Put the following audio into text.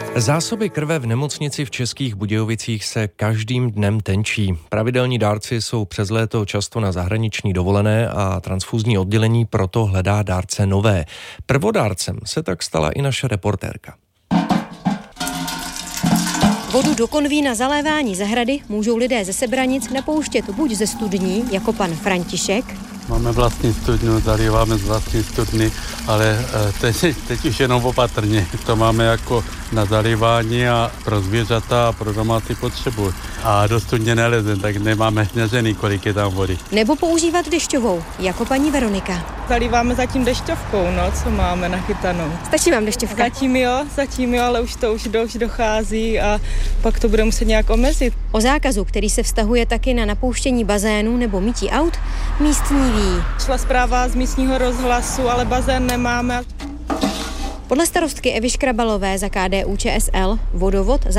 Zásoby krve v nemocnici v Českých Budějovicích se každým dnem tenčí. Pravidelní dárci jsou přes léto často na zahraniční dovolené a transfuzní oddělení proto hledá dárce nové. Prvodárcem se tak stala i naše reportérka. Vodu do konví na zalévání zahrady můžou lidé ze Sebranic napouštět buď ze studní, jako pan František. Máme vlastní studnu, zalíváme z vlastní studny, ale teď už jenom opatrně. To máme jako na zalívání a pro zvířata a pro domácí potřebu. A do studně nelezem, tak nemáme měřený, kolik je tam vody. Nebo používat dešťovou, jako paní Veronika. Zalíváme zatím dešťovkou, co máme nachytanou. Stačí vám dešťovka? Zatím jo, ale už dochází a pak to bude muset nějak omezit. O zákazu, který se vztahuje taky na napouštění bazénů nebo mytí aut, místní ví. Šla zpráva z místního rozhlasu, ale bazén nemáme. Podle starostky Evy Škrabalové za KDU-ČSL vodovod